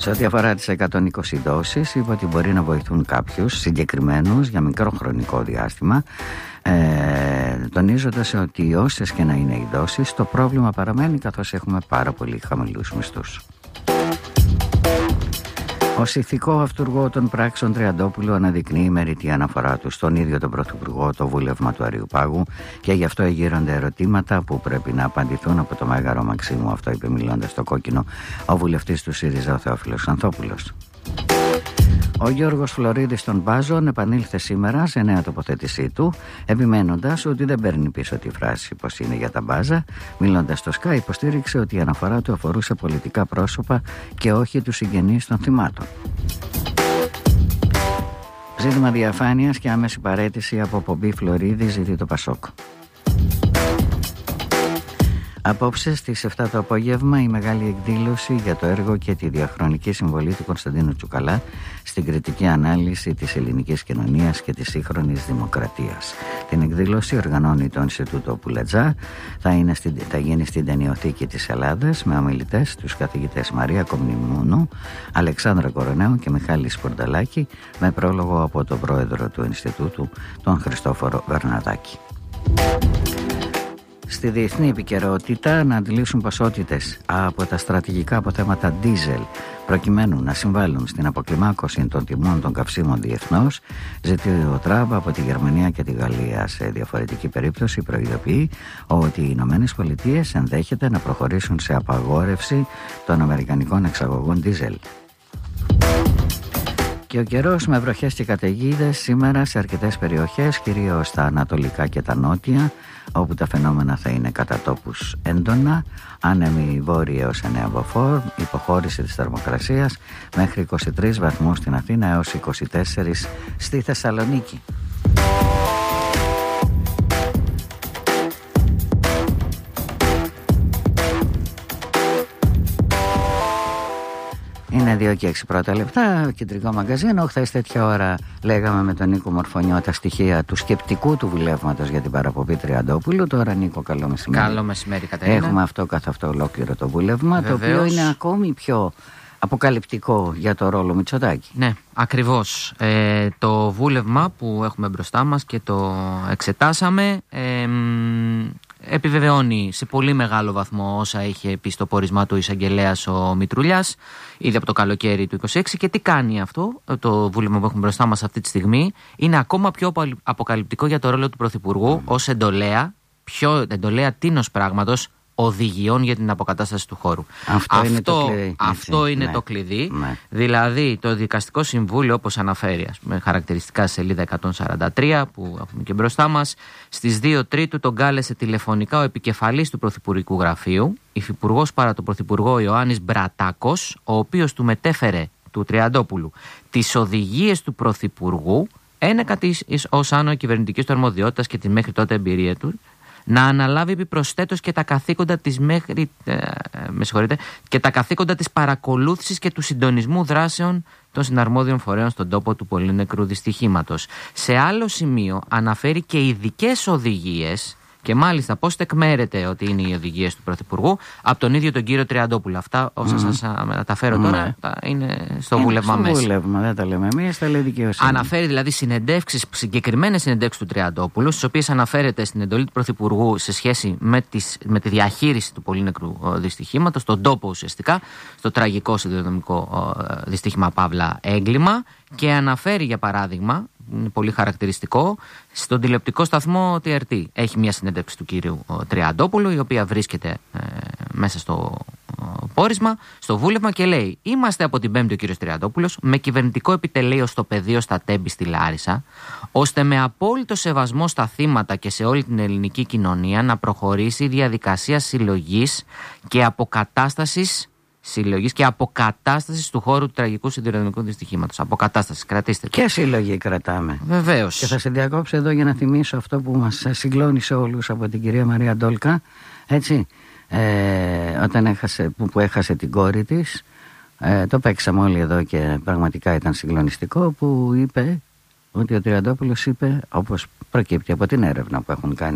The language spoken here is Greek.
Σε ό,τι αφορά τις 120 δόσεις, είπε ότι μπορεί να βοηθούν κάποιους συγκεκριμένους για μικρό χρονικό διάστημα, τονίζοντας ότι όσες και να είναι οι δόσεις, το πρόβλημα παραμένει καθώς έχουμε πάρα πολύ χαμηλούς μισθούς. Ως ηθικό αυτούργο των πράξεων Τριαντόπουλου αναδεικνύει η μεριτή αναφορά του στον ίδιο τον Πρωθυπουργό το βούλευμα του Αριουπάγου και γι' αυτό εγείρονται ερωτήματα που πρέπει να απαντηθούν από το Μέγαρο Μαξίμου. Αυτό είπε μιλώντας στο Κόκκινο ο βουλευτής του ΣΥΡΙΖΑ ο Θεόφιλος Ανθόπουλος. Ο Γιώργος Φλωρίδης των Μπάζων επανήλθε σήμερα σε νέα τοποθέτησή του, επιμένοντας ότι δεν παίρνει πίσω τη φράση πως είναι για τα μπάζα. Μιλώντας στο Sky, υποστήριξε ότι η αναφορά του αφορούσε πολιτικά πρόσωπα και όχι τους συγγενείς των θυμάτων. Ζήτημα διαφάνειας και άμεση παραίτηση από πομπή Φλωρίδη ζητεί το Πασόκ. Απόψε στις 7 το απόγευμα η μεγάλη εκδήλωση για το έργο και τη διαχρονική συμβολή του Κωνσταντίνου Τσουκαλά στην κριτική ανάλυση της ελληνικής κοινωνίας και της σύγχρονης δημοκρατίας. Την εκδήλωση οργανώνει το Ινστιτούτο Πουλατζά, θα γίνει στην Ταινιοθήκη της Ελλάδας με ομιλητές τους καθηγητές Μαρία Κομνημούνου, Αλεξάνδρα Κορονέου και Μιχάλη Σπορνταλάκη, με πρόλογο από τον πρόεδρο του Ινστιτούτου, τον Χριστόφορο Βερναδάκη. Στη διεθνή επικαιρότητα να αντλήσουν ποσότητες από τα στρατηγικά αποθέματα ντίζελ προκειμένου να συμβάλλουν στην αποκλιμάκωση των τιμών των καυσίμων διεθνώς, ζητεί ο Τραμπ από τη Γερμανία και τη Γαλλία. Σε διαφορετική περίπτωση προειδοποιεί ότι οι Ηνωμένες Πολιτείες ενδέχεται να προχωρήσουν σε απαγόρευση των αμερικανικών εξαγωγών ντίζελ. Και ο καιρός με βροχές και καταιγίδες σήμερα σε αρκετές περιοχές, κυρίως στα ανατολικά και τα νότια, όπου τα φαινόμενα θα είναι κατά τόπους έντονα, άνεμοι βόρειοι έως 9 μποφόρ, υποχώρηση της θερμοκρασίας μέχρι 23 βαθμούς στην Αθήνα έως 24 στη Θεσσαλονίκη. Είναι 2 και 6 πρώτα λεπτά, κεντρικό μαγκαζίνο. Χθες τέτοια ώρα λέγαμε με τον Νίκο Μορφωνιό τα στοιχεία του σκεπτικού του βουλεύματος για την παραπομπή Τριαντόπουλου. Τώρα, Νίκο, καλό μεσημέρι. Καλό μεσημέρι, Κατερίνα. Έχουμε αυτό καθ' αυτό ολόκληρο το βούλευμα, βεβαίως, το οποίο είναι ακόμη πιο αποκαλυπτικό για το ρόλο Μητσοτάκη. Ναι, ακριβώς. Το βούλευμα που έχουμε μπροστά μας και το εξετάσαμε επιβεβαιώνει σε πολύ μεγάλο βαθμό όσα είχε πει στο πόρισμά του ο εισαγγελέας ο Μητρουλιάς ήδη από το καλοκαίρι του 2026. Και τι κάνει αυτό το βούλευμα που έχουμε μπροστά μας αυτή τη στιγμή? Είναι ακόμα πιο αποκαλυπτικό για το ρόλο του Πρωθυπουργού ως εντολέα, πιο εντολέα τίνος πράγματος, οδηγιών για την αποκατάσταση του χώρου. Αυτό είναι το κλειδί. Ναι. Δηλαδή το Δικαστικό Συμβούλιο, όπως αναφέρει με χαρακτηριστικά σελίδα 143 που έχουμε και μπροστά μας, στις 2 Τρίτου τον κάλεσε τηλεφωνικά ο επικεφαλής του Πρωθυπουργικού Γραφείου, υφυπουργός παρά τον Πρωθυπουργό Ιωάννης Μπρατάκος, ο οποίος του μετέφερε, του Τριαντόπουλου, τις οδηγίες του Πρωθυπουργού, ένεκα της ως άνω κυβερνητικής του αρμοδιότητας και τη μέχρι τότε εμπειρία του, να αναλάβει επιπροσθέτως και τα καθήκοντα της και τα καθήκοντα της παρακολούθησης και του συντονισμού δράσεων των συναρμόδιων φορέων στον τόπο του πολύ νεκρού δυστυχήματος. Σε άλλο σημείο αναφέρει και ειδικές οδηγίες, και μάλιστα πώς τεκμέρεται ότι είναι οι οδηγίες του Πρωθυπουργού, από τον ίδιο τον κύριο Τριαντόπουλο. Αυτά όσα σας μεταφέρω τώρα είναι στο βούλευμα μέσα. Στο βούλευμα, δεν τα λέμε εμείς, τα λέει δικαιοσύνη. Αναφέρει δηλαδή συνεντεύξεις, συγκεκριμένες συνεντεύξεις του Τριαντόπουλου, στις οποίες αναφέρεται στην εντολή του Πρωθυπουργού σε σχέση με τη διαχείριση του πολύ νεκρού δυστυχήματος, στον τόπο ουσιαστικά, στο τραγικό σιδηροδρομικό δυστύχημα παύλα έγκλημα, και αναφέρει για παράδειγμα, είναι πολύ χαρακτηριστικό, στον τηλεοπτικό σταθμό TRT έχει μια συνέντευξη του κύριου Τριαντόπουλου, η οποία βρίσκεται μέσα στο πόρισμα, στο βούλευμα, και λέει: είμαστε από την Πέμπτη ο κύριος Τριαντόπουλος με κυβερνητικό επιτελείο στο πεδίο στα Τέμπη στη Λάρισα, ώστε με απόλυτο σεβασμό στα θύματα και σε όλη την ελληνική κοινωνία να προχωρήσει η διαδικασία συλλογής και αποκατάστασης του χώρου του τραγικού σιδηροδρομικού δυστυχήματος. Αποκατάσταση, κρατήστε το. Και συλλογή κρατάμε. Βεβαίως. Και θα σε διακόψω εδώ για να θυμίσω αυτό που μας συγκλώνησε όλους από την κυρία Μαρία Ντόλκα, έτσι, όταν έχασε την κόρη της. Το παίξαμε όλοι εδώ και πραγματικά ήταν συγκλονιστικό, που είπε ότι ο Τριαντόπουλος είπε, όπως προκύπτει από την έρευνα που έχουν κάνει